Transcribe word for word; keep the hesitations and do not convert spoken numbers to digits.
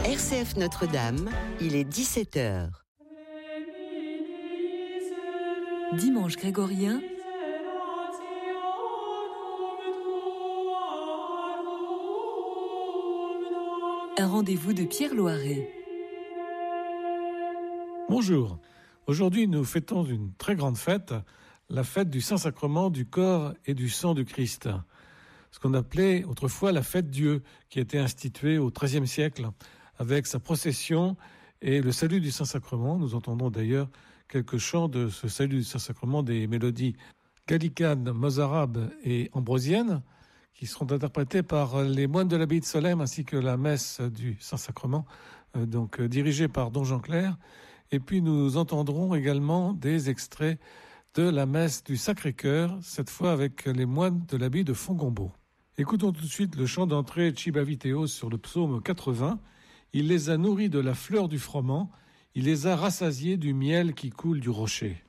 R C F Notre-Dame, il est dix-sept heures. Dimanche grégorien, un rendez-vous de Pierre Loiret. Bonjour, aujourd'hui nous fêtons une très grande fête, la fête du Saint-Sacrement du corps et du sang du Christ. Ce qu'on appelait autrefois la fête Dieu, qui a été instituée au treizième siècle avec sa procession et le salut du Saint-Sacrement. Nous entendons d'ailleurs quelques chants de ce salut du Saint-Sacrement, des mélodies gallicanes, mozarabes et ambrosiennes, qui seront interprétées par les moines de l'abbaye de Solesmes, ainsi que la messe du Saint-Sacrement, euh, donc euh, dirigée par Don Jean Clair. Et puis nous entendrons également des extraits de la messe du Sacré-Cœur, cette fois avec les moines de l'abbaye de Fongombault. Écoutons tout de suite le chant d'entrée Chibaviteos sur le psaume quatre-vingts. Il les a nourris de la fleur du froment, il les a rassasiés du miel qui coule du rocher.